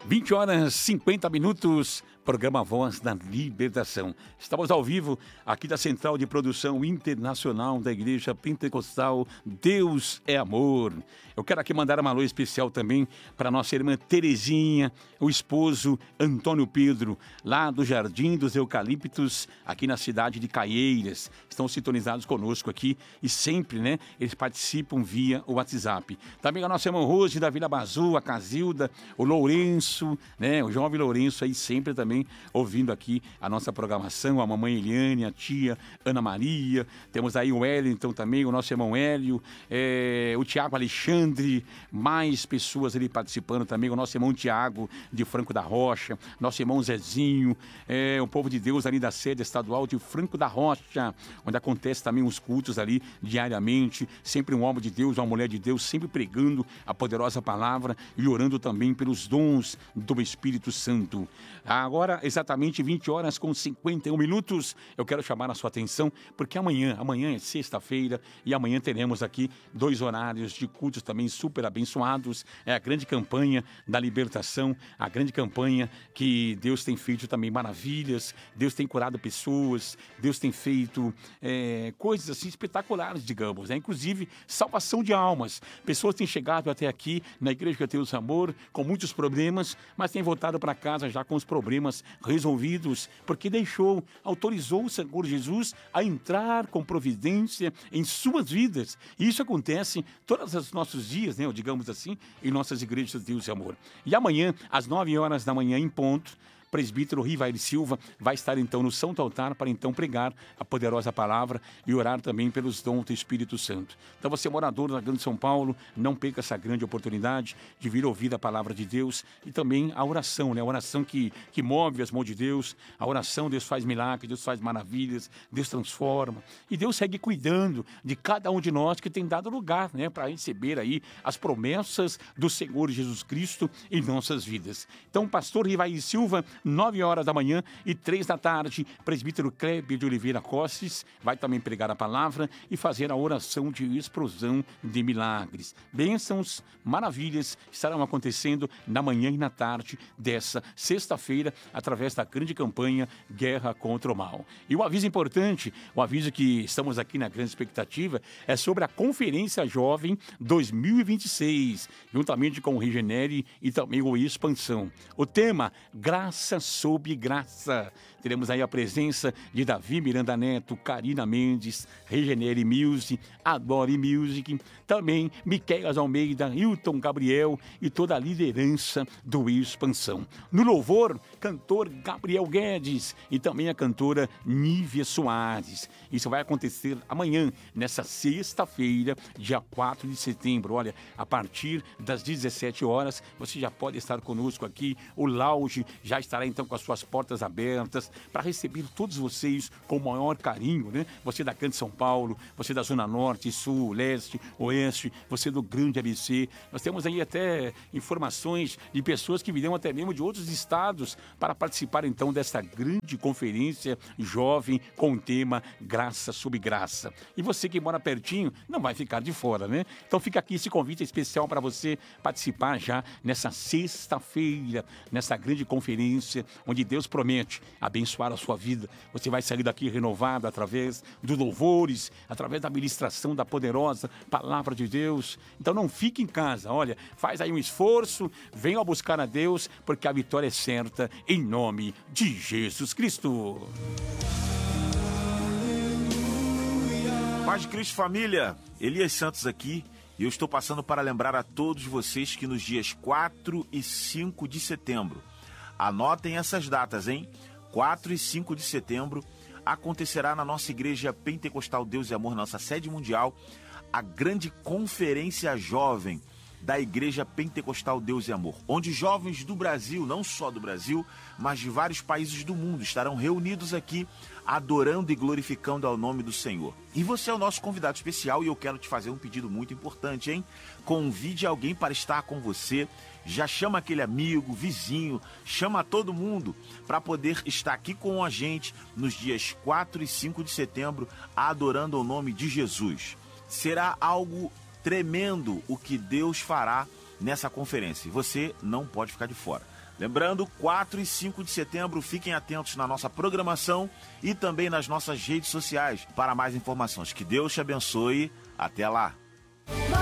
20 horas 50 minutos, programa Voz da Libertação. Estamos ao vivo aqui da Central de Produção Internacional da Igreja Pentecostal Deus é Amor. Eu quero aqui mandar uma alô especial também para nossa irmã Terezinha, o esposo Antônio Pedro, lá do Jardim dos Eucaliptos, aqui na cidade de Caieiras. Estão sintonizados conosco aqui e sempre, né, eles participam via o WhatsApp. Também a nossa irmã Rose da Vila Bazu, a Casilda, o Lourenço, né, o jovem Lourenço aí sempre também ouvindo aqui a nossa programação, a mamãe Eliane, a tia Ana Maria, temos aí o Wellington também, o nosso irmão Hélio, o Tiago Alexandre, mais pessoas ali participando também, o nosso irmão Tiago de Franco da Rocha, nosso irmão Zezinho, o povo de Deus ali da sede estadual de Franco da Rocha, onde acontece também os cultos ali diariamente, sempre um homem de Deus, uma mulher de Deus, sempre pregando a poderosa palavra e orando também pelos dons do Espírito Santo. Agora, exatamente 20 horas com 51 minutos, eu quero chamar a sua atenção, porque amanhã é sexta-feira e amanhã teremos aqui 2 horários de cultos também super abençoados. É a grande campanha da libertação, a grande campanha que Deus tem feito também maravilhas, Deus tem curado pessoas, Deus tem feito coisas assim espetaculares, digamos, né? Inclusive salvação de almas. Pessoas têm chegado até aqui na Igreja Deus Amor com muitos problemas, mas têm voltado para casa já com os problemas resolvidos, porque autorizou o Senhor Jesus a entrar com providência em suas vidas. E isso acontece todos os nossos dias, né, digamos assim, em nossas igrejas de Deus e Amor. E amanhã, às 9 horas da manhã em ponto, presbítero Rivair Silva vai estar então no Santo Altar para então pregar a poderosa palavra e orar também pelos dons do Espírito Santo. Então você, morador da Grande São Paulo, não perca essa grande oportunidade de vir ouvir a palavra de Deus e também a oração, né? A oração que move as mãos de Deus, a oração, Deus faz milagres, Deus faz maravilhas, Deus transforma e Deus segue cuidando de cada um de nós que tem dado lugar, né, para receber aí as promessas do Senhor Jesus Cristo em nossas vidas. Então, pastor Rivair Silva, 9 horas da manhã e 3 da tarde, presbítero Kleber de Oliveira Costes vai também pregar a palavra e fazer a oração de explosão de milagres. Bênçãos, maravilhas estarão acontecendo na manhã e na tarde dessa sexta-feira, através da grande campanha Guerra contra o Mal. E o aviso importante, o aviso que estamos aqui na grande expectativa, é sobre a Conferência Jovem 2026, juntamente com o Regenere e também o Expansão. O tema, Graça sob graça. Teremos aí a presença de Davi Miranda Neto, Karina Mendes, Regenere Music, Adore Music, também Miqueias Almeida, Hilton Gabriel e toda a liderança do Expansão. No louvor, cantor Gabriel Guedes e também a cantora Nívia Soares. Isso vai acontecer amanhã, nessa sexta-feira, dia 4 de setembro. Olha, a partir das 17 horas, você já pode estar conosco aqui. O lounge já estará então com as suas portas abertas para receber todos vocês com o maior carinho, né? Você da Grande São Paulo, você da Zona Norte, Sul, Leste, Oeste, você do Grande ABC. Nós temos aí até informações de pessoas que virão até mesmo de outros estados para participar então desta grande conferência jovem com o tema Graça sob Graça. E você que mora pertinho não vai ficar de fora, né? Então fica aqui esse convite especial para você participar já nessa sexta-feira, nessa grande conferência, onde Deus promete abençoar a sua vida. Você vai sair daqui renovado através dos louvores, através da ministração da poderosa palavra de Deus. Então não fique em casa, olha, faz aí um esforço, venha buscar a Deus, porque a vitória é certa em nome de Jesus Cristo. Paz de Cristo, família, Elias Santos aqui. E eu estou passando para lembrar a todos vocês que nos dias 4 e 5 de setembro, anotem essas datas, hein? 4 e 5 de setembro, acontecerá na nossa Igreja Pentecostal Deus e Amor, nossa sede mundial, a grande conferência jovem da Igreja Pentecostal Deus e Amor, onde jovens do Brasil, não só do Brasil, mas de vários países do mundo estarão reunidos aqui, adorando e glorificando ao nome do Senhor. E você é o nosso convidado especial e eu quero te fazer um pedido muito importante, hein? Convide alguém para estar com você, já chama aquele amigo, vizinho, chama todo mundo para poder estar aqui com a gente nos dias 4 e 5 de setembro, adorando ao nome de Jesus. Será algo tremendo o que Deus fará nessa conferência. E você não pode ficar de fora. Lembrando, 4 e 5 de setembro, fiquem atentos na nossa programação e também nas nossas redes sociais para mais informações. Que Deus te abençoe. Até lá!